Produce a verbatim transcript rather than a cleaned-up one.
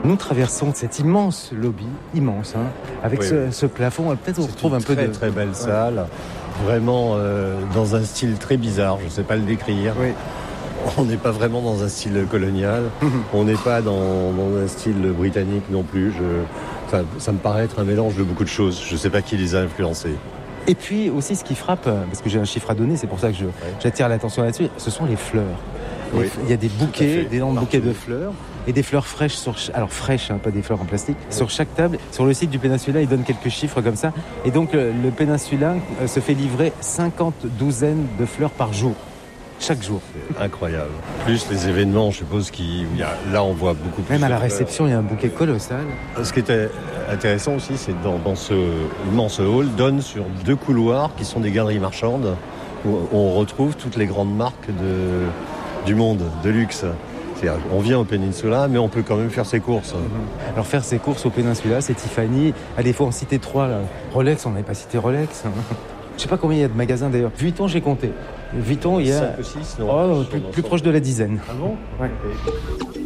Nous traversons cet immense lobby, immense, hein, avec oui, ce, oui. ce plafond. Peut-être on C'est retrouve une un peu très, de... très belle Ouais. salle, vraiment euh, dans un style très bizarre, je ne sais pas le décrire. Oui. On n'est pas vraiment dans un style colonial, on n'est pas dans, dans un style britannique non plus. Je, ça, ça me paraît être un mélange de beaucoup de choses. Je ne sais pas qui les a influencés. Et puis aussi ce qui frappe, parce que j'ai un chiffre à donner, c'est pour ça que je, j'attire l'attention là-dessus, ce sont les fleurs. Oui. Les- Il y a des bouquets, fait. d'énormes Partout. bouquets de fleurs et des fleurs fraîches sur ch- alors fraîches, hein, pas des fleurs en plastique, sur chaque table. Sur le site du Péninsula, ils donnent quelques chiffres comme ça. Et donc le, le Péninsula euh, se fait livrer cinquante douzaines de fleurs par jour, chaque jour. Incroyable. Plus les événements, je suppose, qui, il y a, là on voit beaucoup plus. Même à de la fleurs. réception, il y a un bouquet colossal. Ce qui était intéressant aussi, c'est que dans, dans ce immense hall, donne sur deux couloirs qui sont des galeries marchandes où on retrouve toutes les grandes marques de, du monde, de luxe. C'est-à-dire, on vient au Péninsula, mais on peut quand même faire ses courses. Alors faire ses courses au Péninsula, c'est Tiffany. Allez, il faut en citer trois là. Rolex, on n'avait pas cité Rolex. Je sais pas combien il y a de magasins d'ailleurs. Vuitton, j'ai compté. Vuitton, il y a cinq ou six, non, oh, sur plus, l'ensemble. plus proche de la dizaine. Ah bon? Ouais.